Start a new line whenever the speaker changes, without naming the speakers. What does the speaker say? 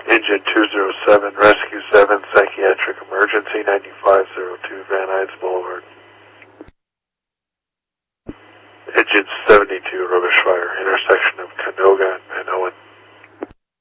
Engine 207, Rescue 7, Psychiatric Emergency, 9502 Van Nuys Boulevard. Engine 72,